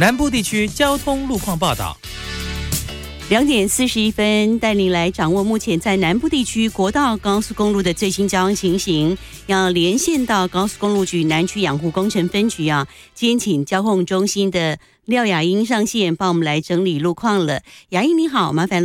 南部地区交通路况报道。 2:41，带您来掌握目前在南部地区国道、高速公路的最新交通情形。要连线到高速公路局南区养护工程分局啊，今天请交控中心的廖雅英上线，帮我们来整理路况了。雅英你好，麻烦